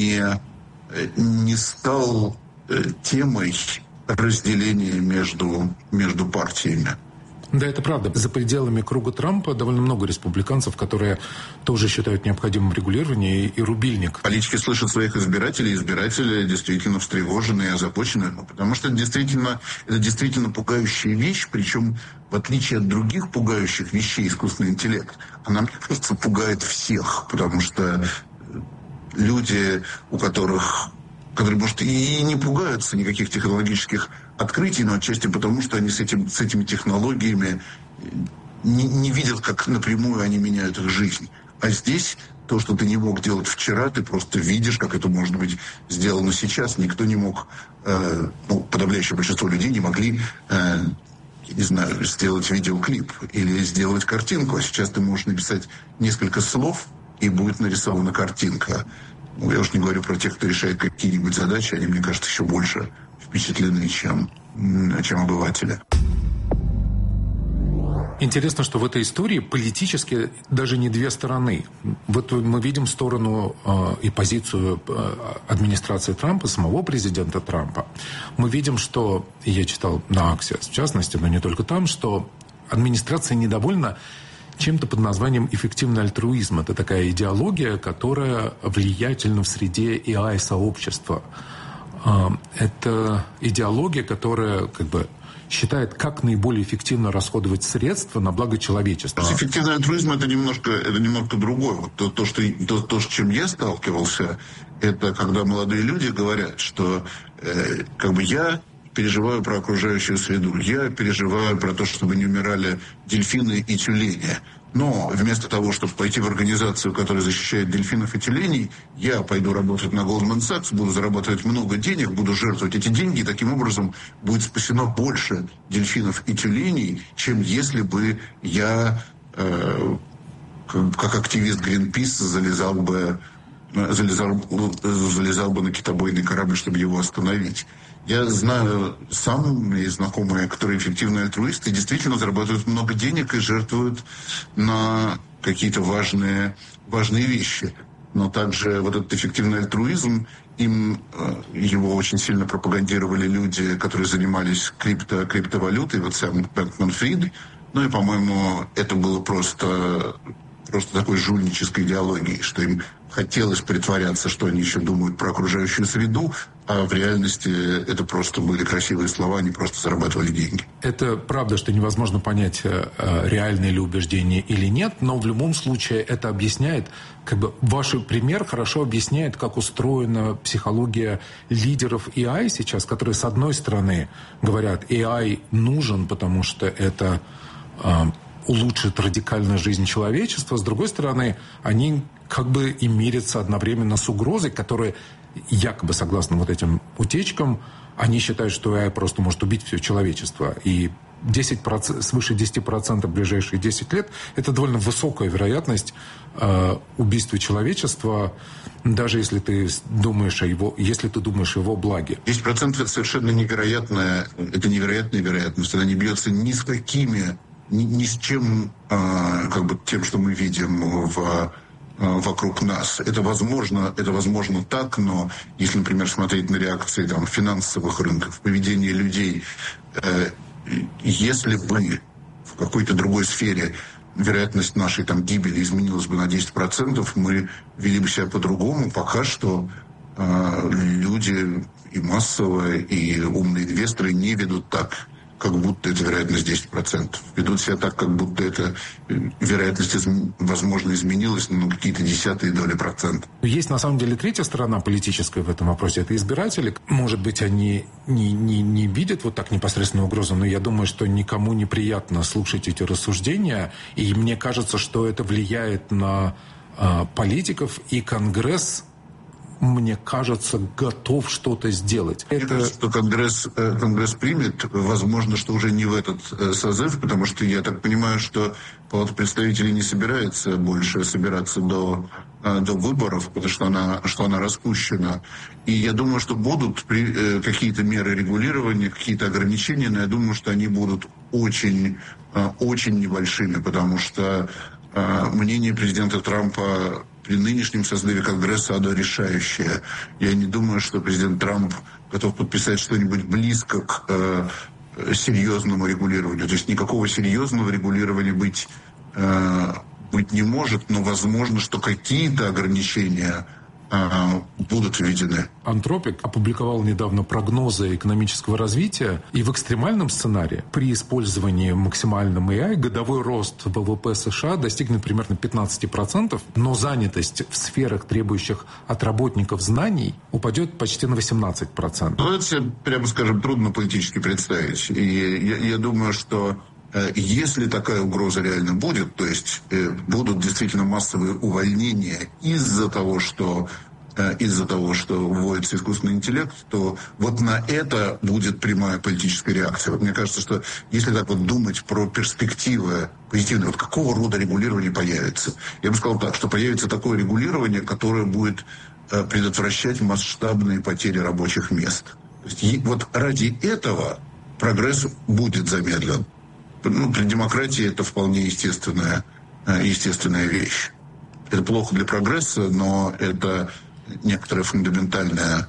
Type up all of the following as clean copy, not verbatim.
не стал темой разделения между партиями. Да, это правда. За пределами круга Трампа довольно много республиканцев, которые тоже считают необходимым регулирование и рубильник. Политики слышат своих избирателей, избиратели действительно встревожены и озабочены, потому что это действительно пугающая вещь, причем в отличие от других пугающих вещей искусственный интеллект, она, мне кажется, пугает всех, потому что люди, которые, может, и не пугаются никаких технологических открытий, но отчасти потому, что они с этими технологиями не видят, как напрямую они меняют их жизнь. А здесь то, что ты не мог делать вчера, ты просто видишь, как это может быть сделано сейчас. Никто не мог, подавляющее большинство людей не могли, сделать видеоклип или сделать картинку. А сейчас ты можешь написать несколько слов, и будет нарисована картинка. Я уж не говорю про тех, кто решает какие-нибудь задачи, они, мне кажется, еще больше впечатлены, чем обыватели. Интересно, что в этой истории политически даже не две стороны. Вот мы видим сторону и позицию администрации Трампа, самого президента Трампа. Мы видим, что, я читал на Axios, в частности, но не только там, что администрация недовольна чем-то под названием эффективный альтруизм. Это такая идеология, которая влиятельна в среде AI-сообщества. Это идеология, которая считает, как наиболее эффективно расходовать средства на благо человечества. Эффективный альтруизм это немножко другое. Вот то, с чем я сталкивался, это когда молодые люди говорят, что я переживаю про окружающую среду, я переживаю про то, чтобы не умирали дельфины и тюлени. Но вместо того, чтобы пойти в организацию, которая защищает дельфинов и тюленей, я пойду работать на Goldman Sachs, буду зарабатывать много денег, буду жертвовать эти деньги, и таким образом будет спасено больше дельфинов и тюленей, чем если бы я, как активист Greenpeace, залезал бы на китобойный корабль, чтобы его остановить. Я знаю сам и знакомые, которые эффективные альтруисты, действительно зарабатывают много денег и жертвуют на какие-то важные вещи. Но также вот этот эффективный альтруизм, его очень сильно пропагандировали люди, которые занимались криптовалютой, вот сам Бэнкман-Фрид. Ну и, по-моему, это было просто такой жульнической идеологией, что им хотелось притворяться, что они еще думают про окружающую среду, а в реальности это просто были красивые слова, они просто зарабатывали деньги. Это правда, что невозможно понять, реальные ли убеждения или нет, но в любом случае это объясняет, ваш пример хорошо объясняет, как устроена психология лидеров AI сейчас, которые, с одной стороны, говорят, AI нужен, потому что это улучшит радикально жизнь человечества. С другой стороны, они и мирятся одновременно с угрозой, которая якобы, согласно вот этим утечкам, они считают, что AI просто может убить все человечество. И 10%, свыше 10% в ближайшие 10 лет – это довольно высокая вероятность убийства человечества, даже если ты думаешь о его благе. 10% – это совершенно невероятная вероятность. Она не бьется ни с чем, тем, что мы видим вокруг нас. Это возможно так, но если, например, смотреть на реакции финансовых рынков, поведение людей, если бы в какой-то другой сфере вероятность нашей гибели изменилась бы на 10%, мы вели бы себя по-другому. Пока что люди и массовые, и умные инвесторы не ведут так, как будто это вероятность 10%. Ведут себя так, как будто эта вероятность, возможно, изменилась на какие-то десятые доли процента. Есть, на самом деле, третья сторона политическая в этом вопросе. Это избиратели. Может быть, они не видят вот так непосредственную угрозу, но я думаю, что никому неприятно слушать эти рассуждения. И мне кажется, что это влияет на политиков, и Конгресс, мне кажется, готов что-то сделать. Мне кажется, что Конгресс примет, возможно, что уже не в этот созыв, потому что я так понимаю, что Палата представителей не собирается больше собираться до выборов, потому что она распущена. И я думаю, что будут какие-то меры регулирования, какие-то ограничения, но я думаю, что они будут очень небольшими, потому что мнение президента Трампа при нынешнем составе Конгресса оно решающее. Я не думаю, что президент Трамп готов подписать что-нибудь близко к серьезному регулированию. То есть никакого серьезного регулирования быть не может, но возможно, что какие-то ограничения будут введены. Антропик опубликовал недавно прогнозы экономического развития, и в экстремальном сценарии при использовании максимальном AI годовой рост ВВП США достигнет примерно 15%, но занятость в сферах, требующих от работников знаний, упадет почти на 18%. Ну, это себе, прямо скажем, трудно политически представить. И я думаю, что если такая угроза реально будет, то есть будут действительно массовые увольнения из-за того, что вводится искусственный интеллект, то вот на это будет прямая политическая реакция. Вот мне кажется, что если так вот думать про перспективы позитивные, вот какого рода регулирование появится? Я бы сказал так, что появится такое регулирование, которое будет предотвращать масштабные потери рабочих мест. То есть вот ради этого прогресс будет замедлен. Ну, при демократии это вполне естественная вещь. Это плохо для прогресса, но это некоторое фундаментальное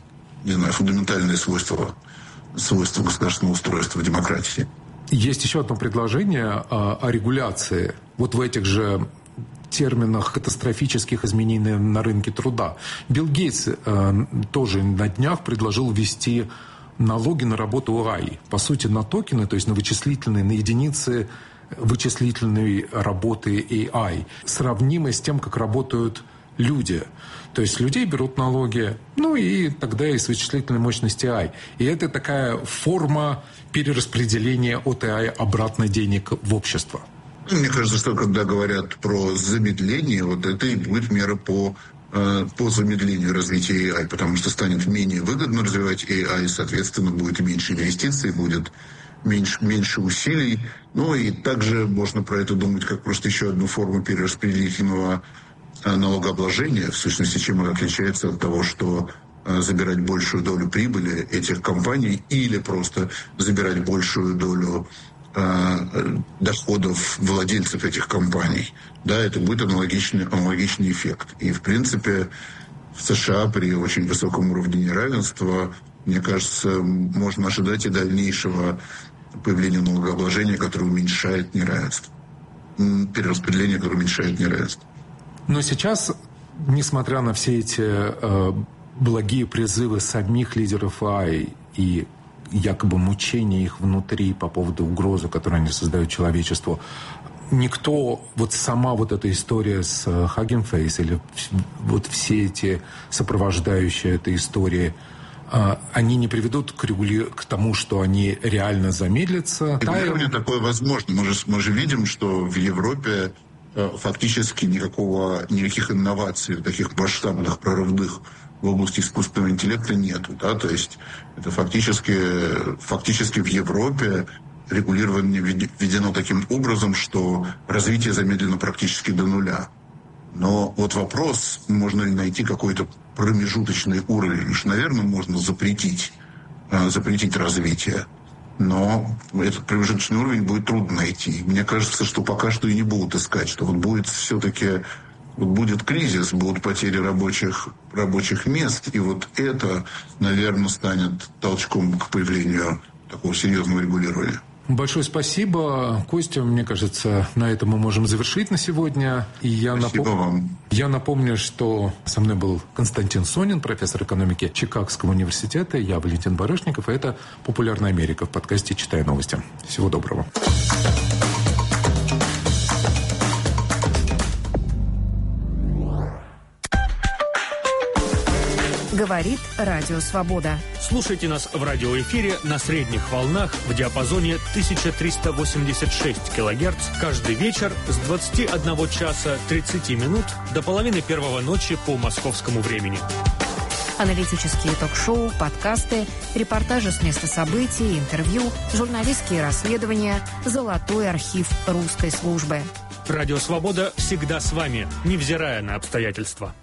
свойство государственного устройства в демократии. Есть еще одно предложение о регуляции. Вот в этих же терминах катастрофических изменений на рынке труда. Билл Гейтс тоже на днях предложил ввести налоги на работу AI. По сути, на токены, то есть на вычислительные, на единицы вычислительной работы AI, сравнимые с тем, как работают люди. То есть людей берут налоги, ну и тогда и с вычислительной мощности AI. И это такая форма перераспределения от AI обратно денег в общество. Мне кажется, что когда говорят про замедление, вот это и будет мера по замедлению развития AI, потому что станет менее выгодно развивать AI, соответственно, будет меньше инвестиций, будет меньше усилий. Ну и также можно про это думать как просто еще одну форму перераспределительного налогообложения, в сущности, чем он отличается от того, что забирать большую долю прибыли этих компаний или просто забирать большую долю доходов владельцев этих компаний. Да, это будет аналогичный эффект. И, в принципе, в США при очень высоком уровне неравенства, мне кажется, можно ожидать и дальнейшего появления налогообложения, которое уменьшает неравенство. Перераспределение, которое уменьшает неравенство. Но сейчас, несмотря на все эти благие призывы самих лидеров AI и якобы мучения их внутри по поводу угрозы, которую они создают человечеству, никто, вот сама вот эта история с Hugging Face или вот все эти сопровождающие этой истории, они не приведут к тому, что они реально замедлятся. Регулирование такое возможно. Мы же видим, что в Европе фактически никаких инноваций, таких масштабных, прорывных в области искусственного интеллекта нету. Да? То есть это фактически в Европе регулирование введено таким образом, что развитие замедлено практически до нуля. Но вот вопрос, можно ли найти какой-то промежуточный уровень. Наверное, можно запретить развитие. Но этот промежуточный уровень будет трудно найти. Мне кажется, что пока что и не будут искать, что вот будет все-таки будет кризис, будут потери рабочих мест, и вот это, наверное, станет толчком к появлению такого серьезного регулирования. Большое спасибо, Костя. Мне кажется, на этом мы можем завершить на сегодня. И спасибо вам. Я напомню, что со мной был Константин Сонин, профессор экономики Чикагского университета. Я Валентин Барышников, и это «Популярная Америка» в подкасте «Читай новости». Всего доброго. Говорит Радио Свобода. Слушайте нас в радиоэфире на средних волнах в диапазоне 1386 килогерц каждый вечер с 21 часа 30 минут до половины первого ночи по московскому времени. Аналитические ток-шоу, подкасты, репортажи с места событий, интервью, журналистские расследования, золотой архив русской службы. Радио Свобода всегда с вами, невзирая на обстоятельства.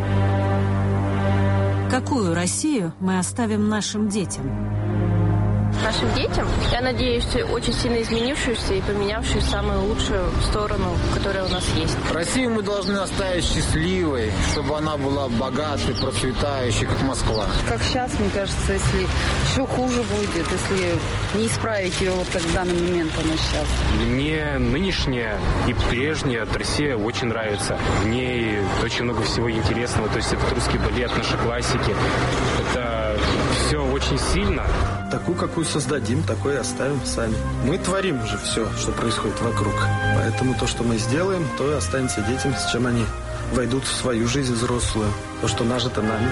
Какую Россию мы оставим нашим детям? нашим детям. Я надеюсь, очень сильно изменившуюся и поменявшую самую лучшую сторону, которая у нас есть. Россию мы должны оставить счастливой, чтобы она была богатой, процветающей, как Москва. Как сейчас, мне кажется, если еще хуже будет, если не исправить ее вот как в данный момент она сейчас. Мне нынешняя и прежняя Россия очень нравится. В ней очень много всего интересного. То есть это русский балет, наши классики. Это все очень сильно. Такую, какую создадим, такой и оставим сами. Мы творим уже все, что происходит вокруг. Поэтому то, что мы сделаем, то и останется детям, с чем они войдут в свою жизнь взрослую. То, что нажито нами.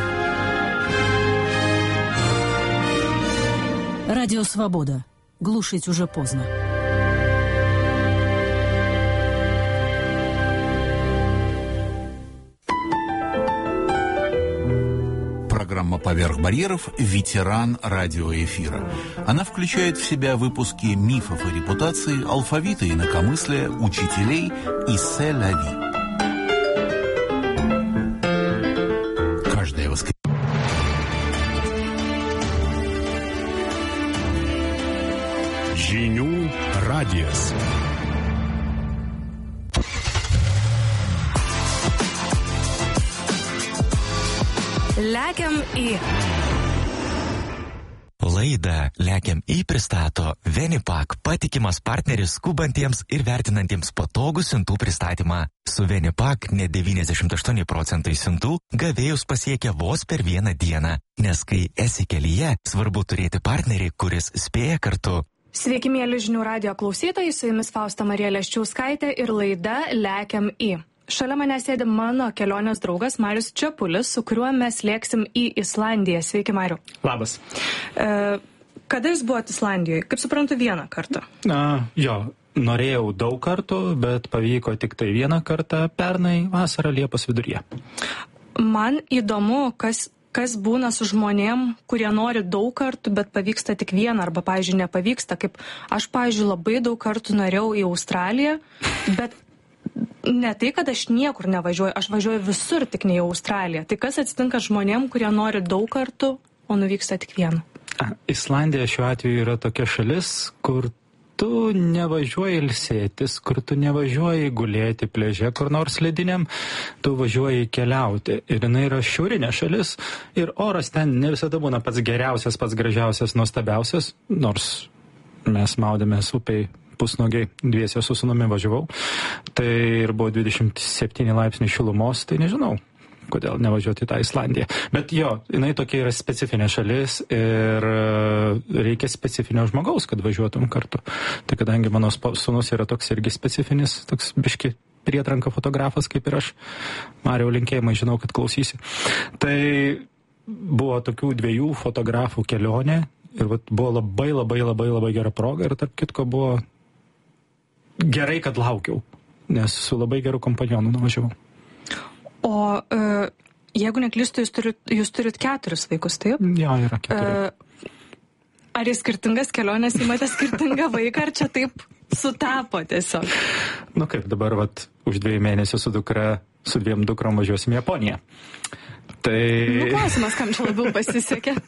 Радио «Свобода». Глушить уже поздно. Программа «Поверх барьеров» «Ветеран радиоэфира». Она включает в себя выпуски мифов и репутаций, алфавита инакомыслия, учителей и «Се ла ви». Каждое воскресенье. Žinių radijas. Lekiam į. Laidą Lekiam į pristato Venipak, patikimas partneris skubantiems ir vertinantiems patogų siuntų pristatymą. Su Venipak net 98% siuntų gavėjus pasiekia vos per vieną dieną, nes kai esi kelyje, svarbu turėti partnerį, kuris spėja kartu. Sveiki, mėly žinių radijo klausytojai, su jumis Fausta Marija Leščiauskaitė ir laida Lekiam į. Šalia manęs sėdi mano kelionės draugas Marius Čepulis, su kuriuo mes lėksim į Islandiją. Sveiki, Mariu. Labas. Kada jūs buvote Islandijoje? Kaip suprantu, vieną kartą? Jo, norėjau daug kartų, bet pavyko tik tai vieną kartą pernai vasarą Liepos viduryje. Man įdomu, kas būna su žmonėm, kurie nori daug kartų, bet pavyksta tik vieną, arba, pavyzdžiui, nepavyksta. Kaip aš, pavyzdžiui, labai daug kartų norėjau į Australiją, bet ne tai, kad aš niekur nevažiuoju, aš važiuoju visur, tik ne į Australiją. Tai kas atsitinka žmonėm, kurie nori daug kartų, o nuvyksta tik vieną? Islandija šiuo atveju yra tokia šalis, kur tu nevažiuoji ilsėtis, kur tu nevažiuoji gulėti pliaže kur nors lediniam, tu važiuoji keliauti. Ir jinai yra šiaurinė šalis ir oras ten ne visada būna pats geriausias, pats gražiausias, nuostabiausias, nors mes maudėmės upiai pusnogiai, dviese su sūnumi važiavau. Tai ir buvo 27 laipsnių šilumos, tai nežinau, kodėl nevažiuoti į tą Islandiją. Bet jo, jinai tokia yra specifinė šalis ir reikia specifinio žmogaus, kad važiuotum kartu. Tai kadangi mano sūnus yra toks irgi specifinis, toks biški prietranka fotografas kaip ir aš, Marijau linkėjimai, žinau, kad klausysi. Tai buvo tokių 2 fotografų kelionė ir buvo labai gera proga ir tarp kitko buvo gerai, kad laukiau, nes su labai geru kompanionu nuvažiavau. O jeigu neklystu, jūs turit 4 vaikus, taip? Jo, yra 4. Ar į skirtingas keliones įmate skirtingą vaiką, ar čia taip sutapo tiesiog? Nu kaip dabar, už 2 mėnesių su 2 dukrom važiuosim į Japoniją. Tai... Klausimas, kam čia labiau pasisekė?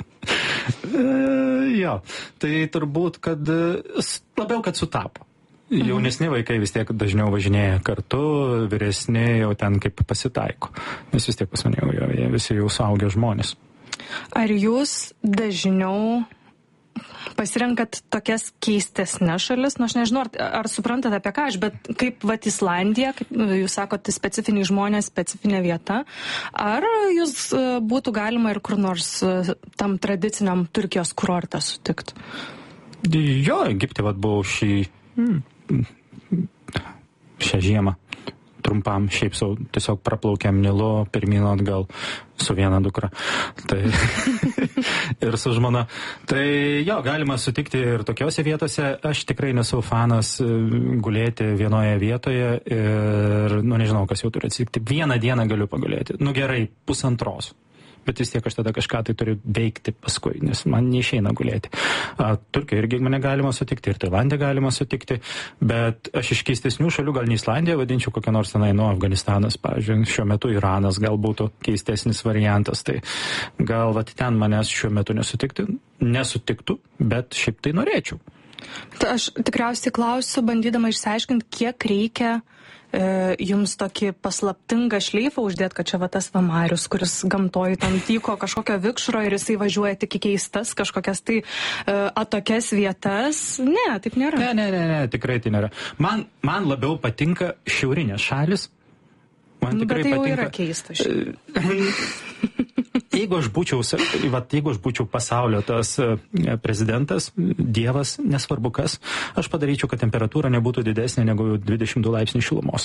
Jo, tai turbūt, kad labiau, kad sutapo. Jaunesni vaikai vis tiek dažniau važinėja kartu, vyresni jau ten kaip pasitaiko. Nes vis tiek pas mane jie visi jau suaugę žmonės. Ar jūs dažniau pasirenkat tokias keistesnes šalis? Nu, aš nežinau, ar suprantate apie ką aš, bet kaip Islandija, kaip jūs sakote, specifiniai žmonės, specifinė vieta. Ar jūs būtų galima ir kur nors tam tradiciniam Turkijos kurortą sutikt? Jo, Egipte buvau šią žiemą trumpam, šiaip sau, tiesiog praplaukėm Nilu, pirmyn atgal su viena dukra. Tai ir su žmona. Tai jo, galima sutikti ir tokiose vietose. Aš tikrai nesu fanas gulėti vienoje vietoje ir, nežinau, kas jau turi atsitikti. Vieną dieną galiu pagulėti. Gerai, 1,5. Bet vis tiek aš tada kažką tai turiu veikti paskui, nes man neišeina gulėti. Turkijoje irgi mane galima sutikti, ir Tailande galima sutikti, bet aš iš keistesnių šalių, gal ne Islandija, vadinčiau kokią nors tenai, Afganistanas, pavyzdžiui, šiuo metu Iranas gal būtų keistesnis variantas, tai gal ten manęs šiuo metu nesutiktų, bet šiaip tai norėčiau. Tai aš tikriausiai klausiu, bandydama išsiaiškinti, kiek reikia jums tokį paslaptingą šleifą uždėti, kad čia va tas Marius, kuris gamtoj tam tyko kažkokio vikšro ir jisai važiuoja tik į keistas kažkokias tai atokias vietas. Ne, taip nėra. Ne, tikrai tai nėra. Man labiau patinka šiaurinės šalis. Man tikrai bet tai jau patinka. yra keista. Jeigu aš būčiau pasaulio tas prezidentas, dievas, nesvarbu kas, aš padaryčiau, kad temperatūra nebūtų didesnė negu 22 laipsnių šilumos.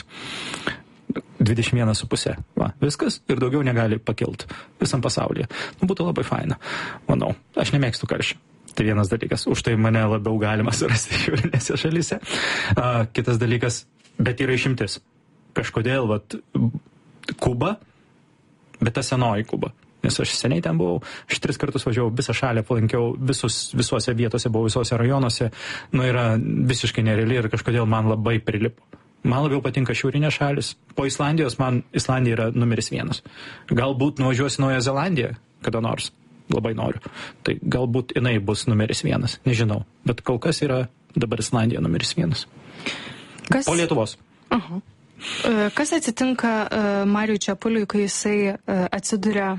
21,5. Va, viskas ir daugiau negali pakilti visam pasaulyje. Būtų labai faina, manau. Aš nemėgstu karščio. Tai vienas dalykas. Už tai mane labiau galima surasti šiaurinėse šalyse. Kitas dalykas, bet yra išimtis. Kažkodėl, Kuba, bet ta senoji Kuba. Nes aš seniai ten buvau, aš 3 kartus važiavau, visą šalį aplankiau, visuose vietose buvau, visuose rajonuose, yra visiškai nereali ir kažkodėl man labai prilipo. Man labiau patinka šiaurinė šalis. Po Islandijos man Islandija yra numeris 1. Galbūt nuvažiuosiu Naują Zelandiją kada nors, labai noriu. Tai galbūt jinai bus numeris 1, nežinau. Bet kol kas yra dabar Islandija numeris 1. Po Lietuvos. Aha. Kas atsitinka Mariui Čepuliui, kai jisai atsiduria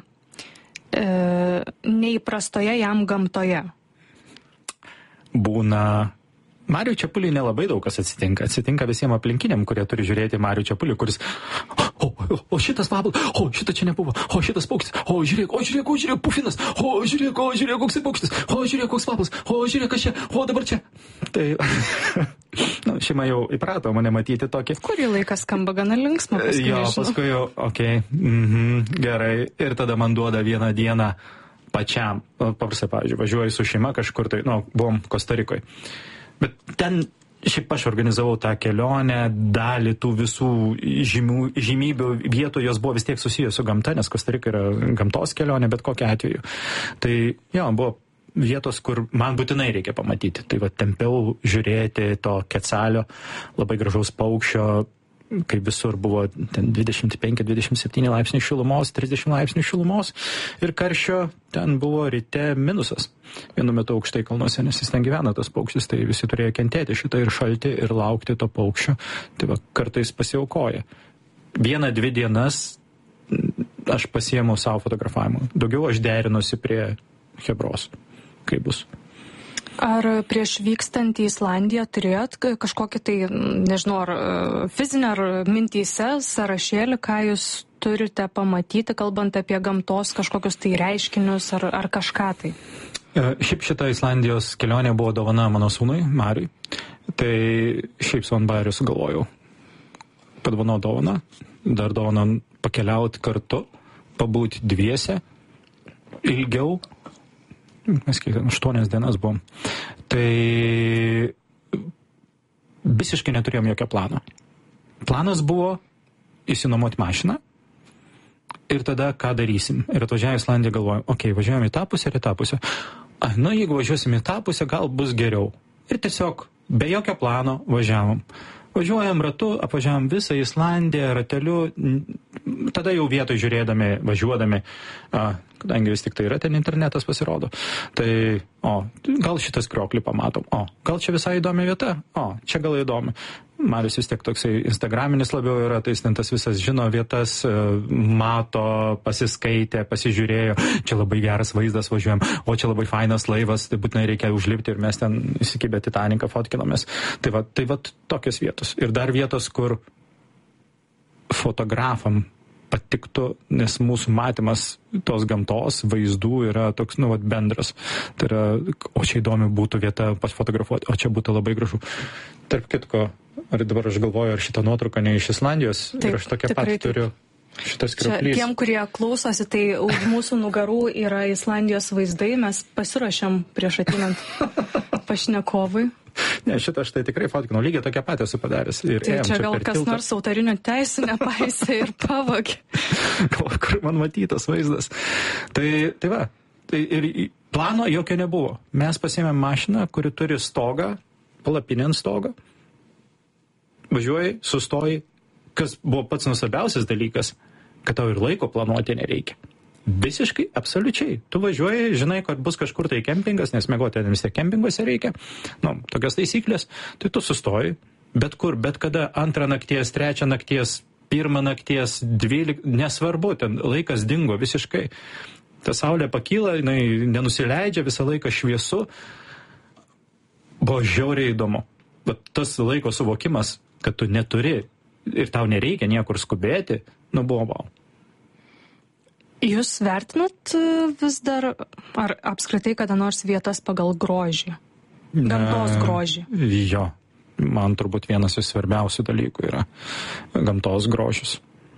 neįprastoje jam gamtoje? Būna. Mariui Čepuliui nelabai daug kas atsitinka. Atsitinka visiems aplinkiniam, kurie turi žiūrėti Marių Čepulį, kuris o šitas vabalas, šita čia nebuvo, šitas paukštis, žiūrėk, pufinas, žiūrėk, koks paukštis, žiūrėk, koks vabalas, žiūrėk, kas čia, dabar čia. Tai šeima jau įprato mane matyti tokį. Kurį laiką skamba gana linksma, paskui jo, paskui jau, gerai. Ir tada man duoda vieną dieną pačiam. Paprastai, pavyzdžiui, važiuoju su šeima kažkur, tai, buvom Kostarikoje. Bet ten šiaip aš organizavau tą kelionę, dalį tų visų žymybių vietų, jos buvo vis tiek susijęs su gamta, nes Kostarika yra gamtos kelionė, bet kokiu atveju. Tai buvo vietos, kur man būtinai reikia pamatyti. Tai tempiau žiūrėti to Kecalio, labai gražaus paukščio, kai visur buvo 25-27 laipsnių šilumos, 30 laipsnių šilumos ir karščio ten buvo ryte minusas. Vienu metu aukštai kalnuose, nes jis ten gyvena tas paukštis, tai visi turėjo kentėti šitą ir šalti ir laukti to paukščio. Tai kartais pasiaukoja. 1-2 dienas aš pasiėmiau savo fotografavimą. Daugiau aš derinuosi prie Hebros, kaip bus. Ar prieš vykstant į Islandiją turėjot kažkokį tai, nežinau, ar fizinę, ar mintyse sąrašėlį, ką jūs turite pamatyti, kalbant apie gamtos kažkokius tai reiškinius ar kažką tai? Šiaip šita Islandijos kelionė buvo dovana mano sūnui, Mariui. Tai šiaip su Anbariu sugalvojau. Padovanau dovaną, dar dovaną pakeliauti kartu, pabūti dviese, ilgiau. Mes 8 dienas buvom. Tai visiškai neturėjom jokio plano. Planas buvo įsinuomoti mašiną ir tada ką darysim. Ir atvažiavę į Islandiją galvojom, važiuojam į tą pusę ir į tą pusę. Jeigu važiuosim į tą pusę, gal bus geriau. Ir tiesiog be jokio plano važiavom. Važiuojam ratu, apvažiavam visą Islandiją, rateliu, tada jau vietoj žiūrėdami, važiuodami, kadangi vis tik tai yra ten internetas pasirodo, tai, gal šitas krioklį pamatom, gal čia visai įdomi vieta, čia gal įdomi. Marius vis tiek toksai instagraminis labiau yra, tai jis ten tas visas žino vietas, mato, pasiskaitė, pasižiūrėjo, čia labai geras vaizdas, važiuojam, čia labai fainas laivas, tai būtinai reikia užlipti ir mes ten įsikibę Titaniką fotkinomės. Tai va tokios vietos. Ir dar vietos, kur fotografam patiktų, nes mūsų matymas tos gamtos vaizdų yra toks, bendras. Tai yra, čia įdomi būtų vieta pasifotografuoti, čia būtų labai gražu. Tarp kitko, ar dabar aš galvoju, ar šitą nuotrauką ne iš Islandijos, taip, ir aš tokia pat turiu šitas krioklys. Tiem, kurie klausosi, tai už mūsų nugarų yra Islandijos vaizdai, mes pasiruošiam prieš ateinant pašnekovui. Ne, šitą aš tai tikrai fotkinau, lygiai tokia patį esu padaręs. Ir tai čia gal kas nors autorinių teisų nepaisė ir pavogė. Kur man matytas vaizdas. Tai va, tai ir plano jokio nebuvo. Mes pasiėmėm mašiną, kuri turi stogą, palapinę ant stogą. Važiuoji, sustoji, kas buvo pats nuostabiausias dalykas, kad tau ir laiko planuoti nereikia. Visiškai, absoliučiai. Tu važiuoji, žinai, kad bus kažkur tai kempingas, nes miegoti vis tiek kempinguose reikia. Tokios taisyklės. Tai tu sustoji, bet kur, bet kada, 2 nakties, 3 nakties, 1 nakties, 12, nesvarbu, ten laikas dingo visiškai. Ta saulė pakyla, jinai nenusileidžia, visą laiką šviesu. Buvo žiauriai įdomu. Bet tas laiko suvokimas, kad tu neturi ir tau nereikia niekur skubėti, buvo wow. Jūs vertinat vis dar, ar apskritai kada nors vietas pagal grožį? Gamtos grožį? Jo, man turbūt vienas iš svarbiausių dalykų yra gamtos grožis.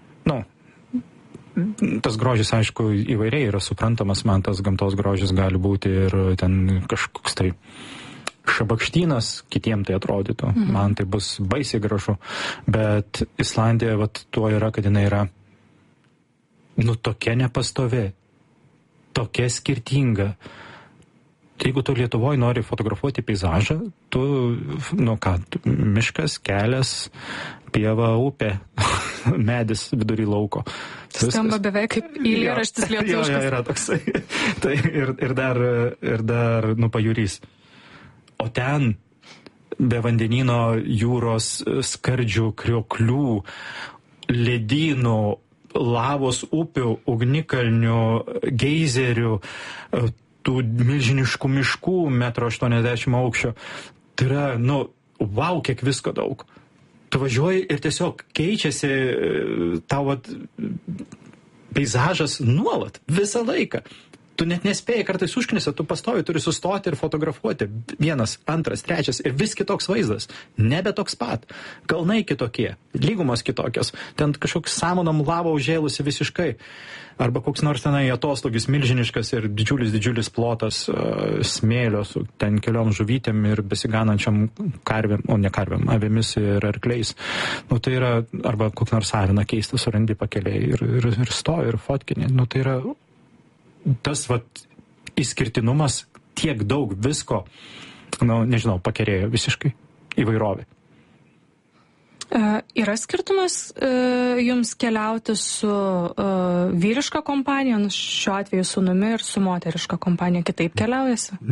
Tas grožis, aišku, įvairiai yra suprantamas, man tas gamtos grožis gali būti ir ten kažkoks tai šabakštynas, kitiem tai atrodytų. Man tai bus baisiai gražu, bet Islandija tuo yra, kad jinai yra tokia nepastovi, tokia skirtinga. Jeigu tu Lietuvoje nori fotografuoti peizažą, tu, miškas, kelias, pieva, upė, medis vidury lauko. Skamba beveik kaip eilėraštis lietuviškas. Jo, yra toksai. Tai ir dar pajūrys. O ten be vandenino jūros skardžių, krioklių, ledynų, lavos upių, ugnikalnių, geizerių, tų milžiniškų miškų 1,80 m aukščio. Tai yra, wow, kiek visko daug. Tu važiuoji ir tiesiog keičiasi tavo peizažas nuolat, visą laiką. Tu net nespėjai kartais užknisa, tu pastovi, turi sustoti ir fotografuoti. 1, 2, 3 ir vis kitoks vaizdas. Nebe toks pat. Kalnai kitokie, lygumos kitokios. Ten kažkoks samonom lava užžėlusi visiškai. Arba koks nors tenai atostogis milžiniškas ir didžiulis plotas smėlio su ten keliom žuvytėm ir besiganančiom karvėm, o ne karvėm, avimis ir arkliais. Tai yra, arba koks nors aviną keistą surandi pakeliai ir stovi ir fotkini. Tai yra tas išskirtinumas, tiek daug visko, pakerėjo visiškai įvairovė. Yra skirtumas jums keliauti su vyriška kompanija, šiuo atveju sūnumi, ir su moteriška kompanija kitaip keliaujasi?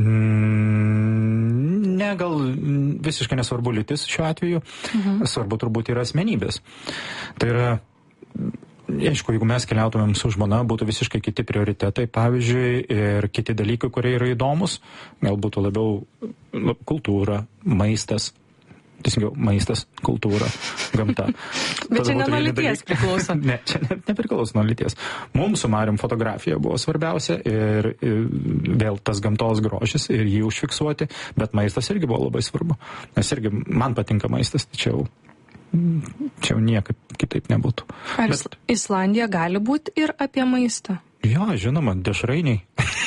Ne, gal visiškai nesvarbu lytis šiuo atveju, svarbu turbūt yra asmenybės. Tai yra, aišku, jeigu mes keliautumėm su žmona, būtų visiškai kiti prioritetai, pavyzdžiui, ir kiti dalykai, kurie yra įdomus, gal būtų labiau kultūra, maistas, kultūra, gamta. Bet čia ne nuo lyties priklauso. Ne, čia nepriklauso nuo lyties. Mums su Marium fotografija buvo svarbiausia ir vėl tas gamtos grožis ir jį užfiksuoti, bet maistas irgi buvo labai svarbu. Nes irgi man patinka maistas, tačiau čia jau niekaip kitaip nebūtų. Ar Islandija gali būti ir apie maistą? Jo, žinoma, dešrainiai.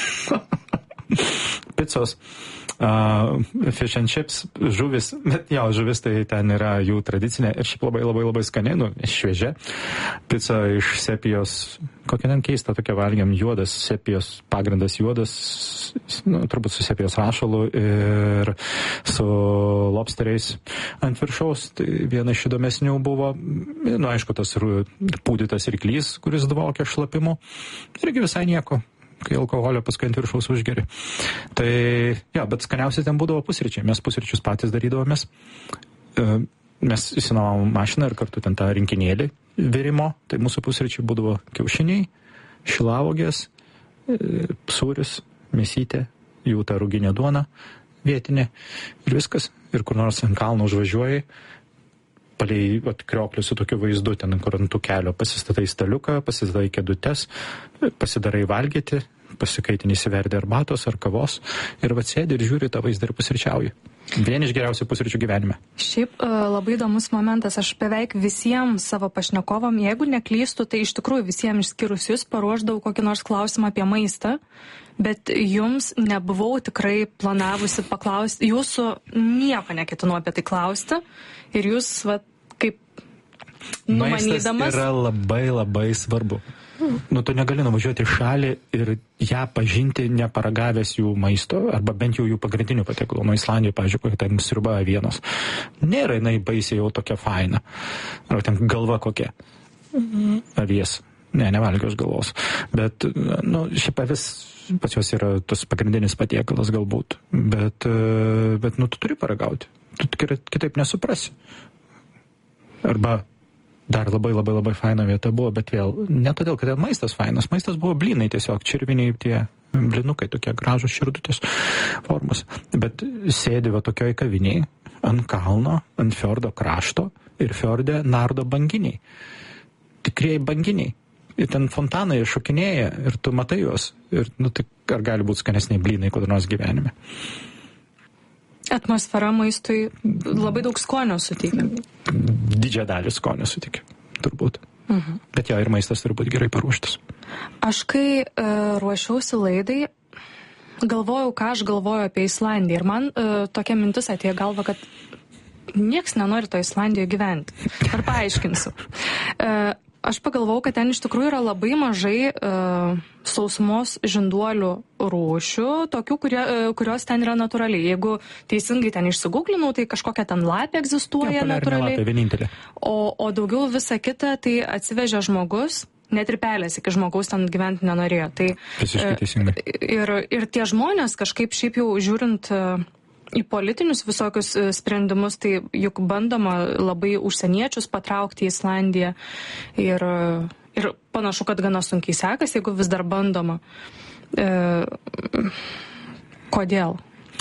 Picos, fish and chips, žuvis, bet žuvis tai ten yra jų tradicinė ir šiaip labai skani, šviežia. Pica iš sepijos, kokia ten keista tokia valgiam, juodas, sepijos, pagrindas juodas, turbūt su sepijos rašalu ir su lobsteriais ant viršaus. Tai viena iš įdomesnių buvo, aišku, tas pūdytas ryklys, kuris dvokia šlapimu, irgi visai nieko, kai alkoholio paskui ant viršaus užgeri. Tai, bet skaniausiai ten būdavo pusryčiai. Mes pusryčius patys darydavomės. Mes įsinovavom mašiną ir kartu ten tą rinkinėlį virimo. Tai mūsų pusryčiai būdavo kiaušiniai, šilavogės, sūris, mėsytė, jų ta ruginė duona vietinė ir viskas. Ir kur nors ant kalno užvažiuoji, palei krioklį su tokiu vaizdu, ten kur ant tų kelio pasistatai staliuką, pasistatai kėdutes, pasidarai valgyti, pasikaitinį įsiverdi arbatos ar kavos ir sėdi ir žiūri tą vaizdą ir pusryčiauji. Vieni iš geriausių pusryčių gyvenime. Šiaip labai įdomus momentas. Aš beveik visiems savo pašnekovam, jeigu neklystu, tai iš tikrųjų visiems išskyrus jūs paruošdavau kokį nors klausimą apie maistą, bet jums nebuvau tikrai planavusi paklausti. Jūsų nieko neketinu apie tai klausti ir jūs kaip numanydamas. Maistas yra labai labai svarbu. Tu negali nuvažiuoti į šalį ir ją pažinti neparagavęs jų maisto, arba bent jau jų pagrindinių patiekalų. Nuo Islandijoje, pavyzdžiui, kokia ten sriuba avienos. Nėra jinai baisiai jau tokia faina. Ar ten galva kokia. Avies. Nevalgiau aš galvos. Bet, šiaip avis pas juos yra tas pagrindinis patiekalas galbūt. Bet, tu turi paragauti. Tu kitaip nesuprasi. Arba dar labai faina vieta buvo, bet vėl ne todėl, kad maistas fainas. Maistas buvo blynai tiesiog, čirviniai tie blinukai, tokie gražus širdutės formos. Bet sėdi tokioj kaviniai, ant kalno, ant fjordo krašto ir fjorde nardo banginiai. Tikrieji banginiai. Ir ten fontanai šokinėja ir tu matai juos. Ir tai ar gali būti skanesniai blynai kur nors gyvenime? Atmosfera maistui labai daug skonio suteikia. Didžią dalį skonio suteikia, turbūt. Bet jo, ir maistas turi būti gerai paruoštas. Aš kai ruošiausi laidai, galvojau, ką aš galvoju apie Islandiją. Ir man tokia mintis atėjo galva, kad nieks nenori to Islandijoje gyventi. Ar paaiškinsiu. Aš pagalvojau, kad ten iš tikrųjų yra labai mažai sausumos žinduolių rūšių, tokių, kurios ten yra natūraliai. Jeigu teisingai ten išsigūglinau, tai kažkokia ten lapė egzistuoja natūraliai. Lapė, vienintelė. O daugiau visa kita, tai atsivežė žmogus, net ir pelės iki žmogaus ten gyventi nenorėjo. Tai, visiškai teisingai. Ir tie žmonės kažkaip šiaip jau žiūrint į politinius visokius sprendimus, tai juk bandoma labai užsieniečius patraukti į Islandiją ir panašu, kad gana sunkiai sekasi, jeigu vis dar bandoma. Kodėl?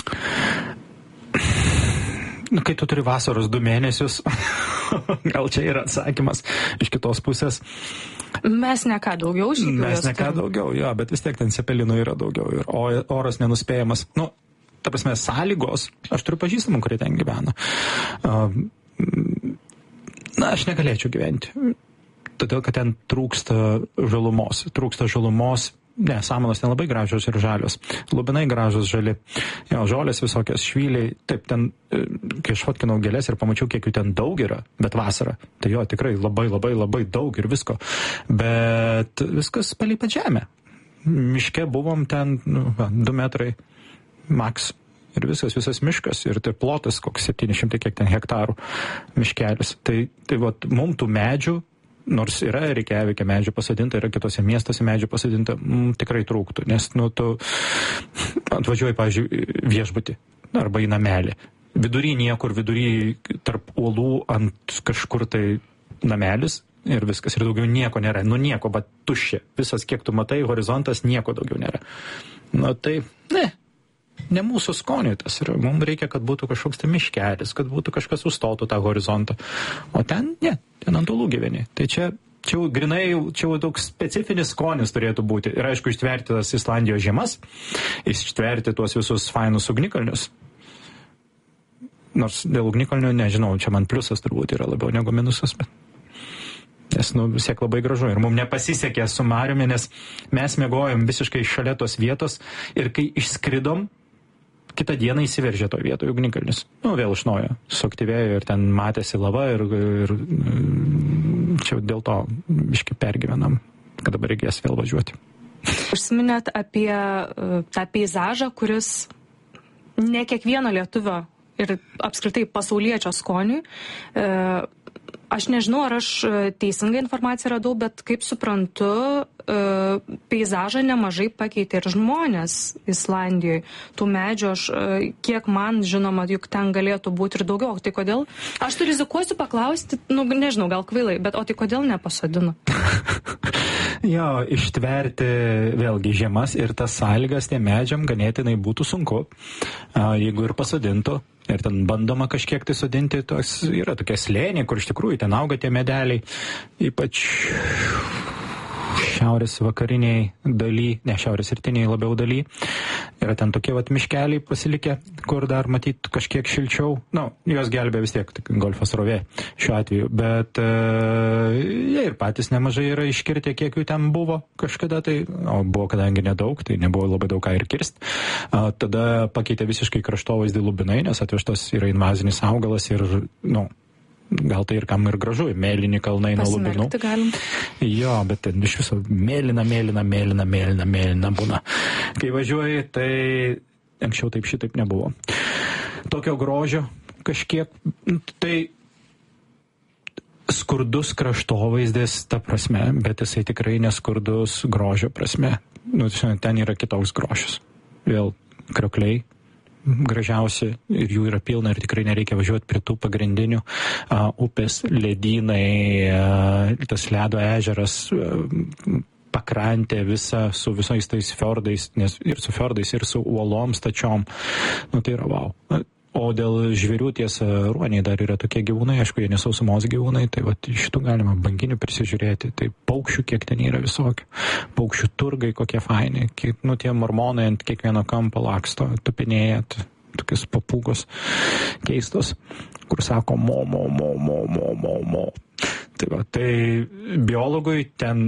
Kai tu turi vasaros 2 mėnesius, gal čia yra atsakymas iš kitos pusės. Mes ne ką daugiau šiaip jau. Mes ne ką daugiau, jo, bet vis tiek ten cepelinų yra daugiau ir oras nenuspėjamas. Ta prasme, sąlygos, aš turiu pažįstamų, kurie ten gyvena. Aš negalėčiau gyventi, todėl, kad ten trūksta žalumos. Samanos ten labai gražios ir žalios. Lubinai gražus žali. Jo, žolės visokios, švyliai. Taip, ten, kai aš fotkinau gėlės ir pamačiau, kiek jų ten daug yra, bet vasara. Tai jo, tikrai labai daug ir visko. Bet viskas palei pat žemę. Miške buvom ten 2 metrai. Maks. Ir visas miškas. Ir tai plotas, koks 700 kiek ten hektarų miškelis. Tai mum tų medžių, nors yra Reikjavike medžių pasodinta, yra kitose miestuose medžių pasodinta, tikrai trūktų. Nes, tu atvažiuoji, pavyzdžiui, viešbutį arba į namelį. Vidury niekur, tarp uolų ant kažkur tai namelis ir viskas. Ir daugiau nieko nėra. Nieko, bet tuščia. Visas, kiek tu matai, horizontas, nieko daugiau nėra. Tai, ne mūsų skoniui tas yra. Mums reikia, kad būtų kažkoks tai miškelis, kad būtų kažkas užstotų tą horizontą. O ten, ten ant uolų gyveni. Tai čia jau toks specifinis skonis turėtų būti. Ir aišku, ištverti tas Islandijos žiemas, ištverti tuos visus fainus ugnikalnius. Nors dėl ugnikalnių, nežinau, čia man pliusas turbūt yra labiau negu minusas, bet nes, vis tiek labai gražu. Ir mums nepasisekė su Mariumi, nes mes miegojom visiškai šalia tos vietos ir kai išskridom, kitą dieną įsiveržė to vietoje ugnikalnis. Vėl iš naujo suaktyvėjo ir ten matėsi lava ir čia dėl to biškį pergyvenam, kad dabar reikės vėl važiuoti. Užsiminėt apie tą peizažą, kuris ne kiekvieno lietuvio ir apskritai pasauliečio skoniui. Aš nežinau, ar aš teisingą informaciją radau, bet kaip suprantu, peizažą nemažai pakeitė ir žmonės Islandijoje. Tų medžių, kiek man žinoma, juk ten galėtų būti ir daugiau. Tai kodėl? Aš tu rizikuosiu paklausti, nežinau, gal kvailai, bet o tai kodėl nepasodino? Jo, ištverti vėlgi žiemas ir tas sąlygas tiem medžiam ganėtinai būtų sunku, jeigu ir pasodintų. Ir ten bandoma kažkiek tai sodinti, yra tokie slėniai, kur iš tikrųjų ten auga tie medeliai, ypač šiaurės vakariniai daly, ne šiaurės rytiniai labiau daly. Yra ten tokie miškeliai pasilikę, kur dar matyt kažkiek šilčiau. Juos gelbė vis tiek golfo srovė šiuo atveju, bet jie ir patys nemažai yra iškirtę, kiek jų ten buvo kažkada, tai buvo kadangi nedaug, tai nebuvo labai daug ką ir kirst. Tada pakeitė visiškai kraštovaizdį lubinai, nes atvežtas yra invazinis augalas ir, gal tai ir kam ir gražu, mėlyni kalnai nuo lubinų. Jo, bet ten iš viso mėlyna būna. Kai važiuoji, tai anksčiau taip šitaip nebuvo. Tokio grožio kažkiek, tai skurdus kraštovaizdis ta prasme, bet jisai tikrai neskurdus grožio prasme. Ten yra kitoks grožis. Vėl kriokliai gražiausi ir jų yra pilna ir tikrai nereikia važiuoti prie tų pagrindinių upės, ledynai, tas ledo ežeras, pakrantė visa su visais tais fjordais, nes ir su fjordais, ir su uolom stačiom. Tai yra wow. O dėl žvėrių tiesa, ruoniai dar yra tokie gyvūnai, aišku, jie nesausumos gyvūnai, tai šitų galima banginių prisižiūrėti, tai paukščių kiek ten yra visokių, paukščių turgai kokie faini, tie mormonai ant kiekvieno kampo laksto, tupinėja, tokios papūgos keistos, kur sako mo. Tai biologui ten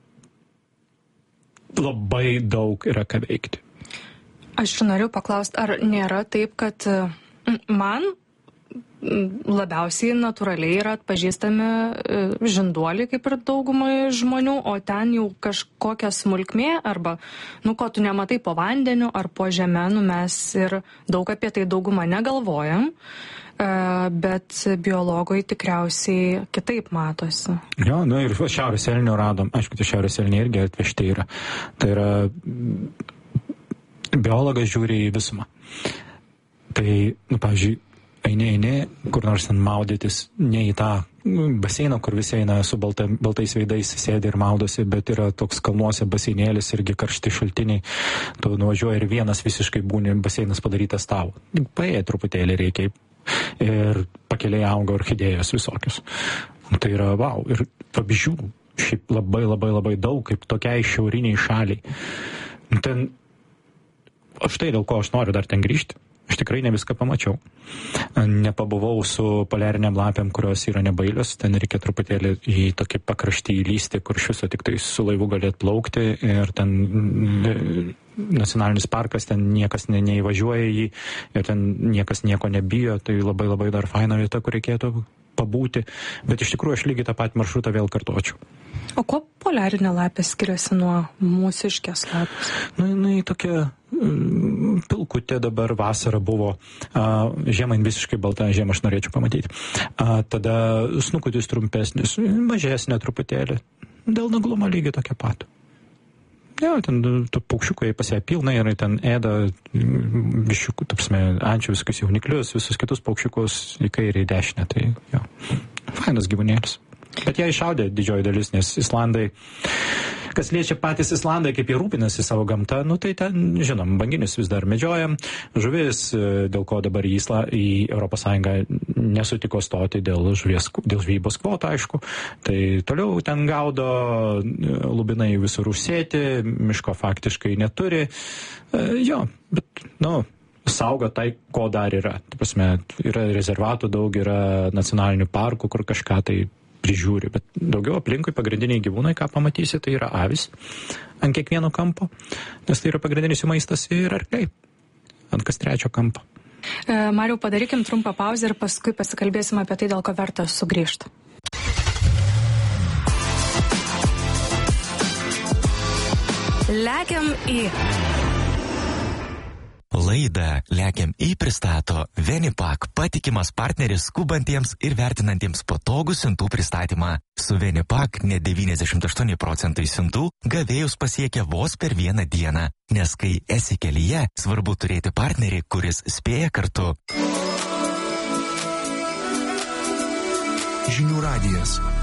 labai daug yra ką veikti. Aš noriu paklausti, ar nėra taip, kad man labiausiai natūraliai yra atpažįstami žinduoliai, kaip ir daugumai žmonių, o ten jau kažkokia smulkmė, arba, ko tu nematai po vandeniu ar po žeme, mes ir daug apie tai daugumą negalvojam, bet biologui tikriausiai kitaip matosi. Jo, ir šiaurės elnių radom, aišku, tai šiaurės elniai irgi atvežti yra. Tai yra, biologas žiūri į visumą. Tai, pavyzdžiui, eini, kur nors ten maudytis, ne į tą baseiną, kur visi eina su baltais veidais, sėdi ir maudosi, bet yra toks kalnuose baseinėlis, irgi karšti šaltiniai, tu nuvažiuoji ir vienas visiškai būni baseinas padarytas tau. Paėję truputėlį reikia ir pakeliai auga orchidėjos visokius. Tai yra wow, ir pavyzdžių šiaip labai daug, kaip tokiai šiauriniai šaliai. Ten, štai dėl ko aš noriu dar ten grįžti. Aš tikrai ne viską pamačiau. Nepabuvau su poliariniam lapėm, kurios yra nebailios. Ten reikia truputėlį į tokį pakraštį įlysti, kur iš viso tik tai su laivu galėt plaukti. Ir ten nacionalinis parkas, ten niekas neįvažiuoja jį. Ir ten niekas nieko nebijo. Tai labai dar faina vieta, kur reikėtų pabūti. Bet iš tikrųjų aš lygiai tą patį maršrutą vėl kartočiau. O kuo poliarinė lapė skiriasi nuo mūsiškės lapės? Jinai tokia pilkutė dabar, vasara buvo, žiemą visiškai balta, žiemą aš norėčiau pamatyti. Tada snukutis trumpesnis, mažesnė truputėlį, dėl naglumo lygiai tokia pat. Jo, ten paukščiukai pas ją pilna ir ten ėda biščiukų, ančių visokius jauniklius, visus kitus paukščiukus į kairę, į dešinę, tai jo, fainas gyvūnėlis. Bet ją iššaudė didžioji dalis, nes Islandai, kas liečia patys Islandai, kaip jie rūpinasi savo gamtą, tai ten, žinom, banginius vis dar medžiojam, žuvis, dėl ko dabar į ES nesutiko stoti dėl žvejybos kvotų, aišku, tai toliau ten gaudo, lubinai visur užsėti, miško faktiškai neturi, jo, bet, saugo tai, ko dar yra. Ta prasme, yra rezervatų daug, yra nacionalinių parkų, kur kažką tai prižiūri, bet daugiau aplinkui pagrindiniai gyvūnai, ką pamatysi, tai yra avis ant kiekvieno kampo, nes tai yra pagrindinis jų maistas, ir arkliai ant kas trečio kampo. Mariau, padarykim trumpą pauzę ir paskui pasikalbėsim apie tai, dėl ko verta sugrįžti. Lekiam į... Laidą Lekiam į pristato Venipak, patikimas partneris skubantiems ir vertinantiems patogų siuntų pristatymą. Su Venipak net 98% siuntų gavėjus pasiekia vos per vieną dieną, nes kai esi kelyje, svarbu turėti partnerį, kuris spėja kartu. Žinių radijas.